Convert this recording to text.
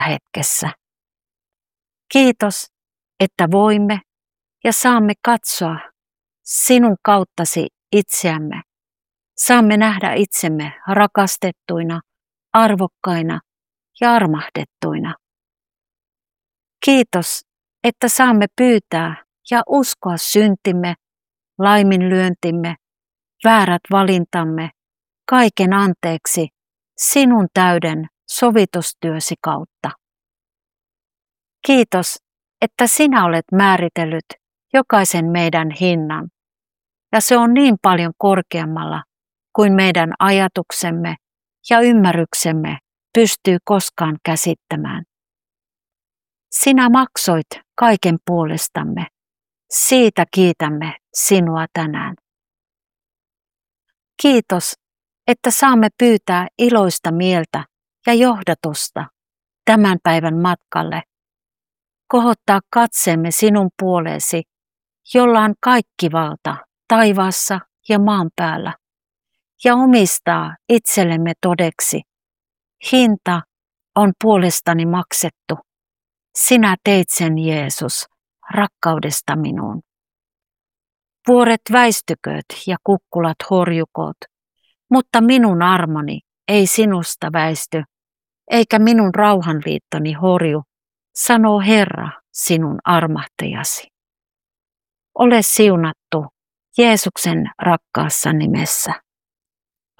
hetkessä. Kiitos, että voimme ja saamme katsoa sinun kauttasi itseämme. Saamme nähdä itsemme rakastettuina, arvokkaina ja armahdettuina. Kiitos, että saamme pyytää ja uskoa syntimme, laiminlyöntimme, väärät valintamme, kaiken anteeksi sinun täyden sovitustyösi kautta. Kiitos, että sinä olet määritellyt jokaisen meidän hinnan, ja se on niin paljon korkeammalla kuin meidän ajatuksemme ja ymmärryksemme pystyy koskaan käsittämään. Sinä maksoit kaiken puolestamme. Siitä kiitämme sinua tänään. Kiitos, että saamme pyytää iloista mieltä ja johdatusta tämän päivän matkalle. Kohottaa katseemme sinun puoleesi, jolla on kaikki valta taivaassa ja maan päällä, ja omistaa itsellemme todeksi. Hinta on puolestani maksettu. Sinä teit sen, Jeesus, rakkaudesta minuun. Vuoret väistykööt ja kukkulat horjukoot, mutta minun armoni ei sinusta väisty, eikä minun rauhanliittoni horju, sanoo Herra sinun armahtajasi. Ole siunattu Jeesuksen rakkaassa nimessä.